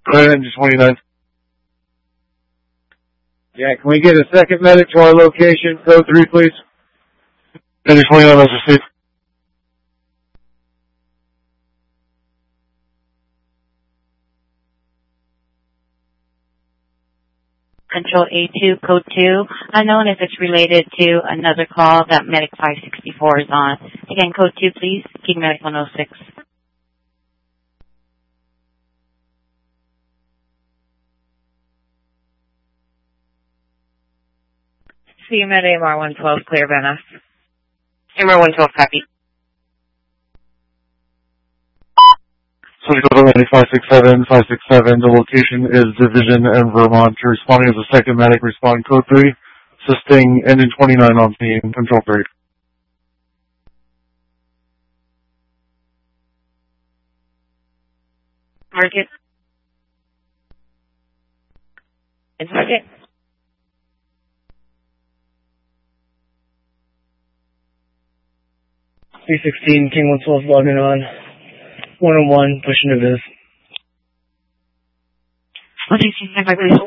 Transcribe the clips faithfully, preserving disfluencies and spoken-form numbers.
Go ahead, engine twenty-nine. Yeah, can we get a second medic to our location? Code three, please. Engine twenty-nine, let's receive. Control A two, code two, unknown if it's related to another call that medic five sixty-four is on. Again, code two, please. King medic one oh six. C M at A M R one twelve, clear Venice. A M R one twelve, copy. Surgical Atlantic five six seven, five six seven, the location is Division and Vermont. You're responding as a second medic, respond code three. Assisting engine twenty-nine on scene, control three. Target. And target. three sixteen, King one twelve logging on. one oh one, pushing to Viz. one sixteen, stand by, please.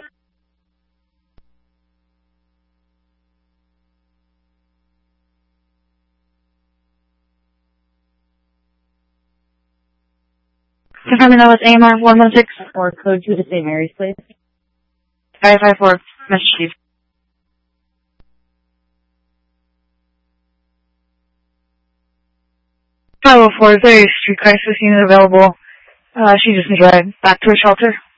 Confirming that was A M R one one six. Or code two to Saint Mary's, please. five five four, message received. five oh four, there is street crisis unit available. Uh, she just needs to ride back to her shelter.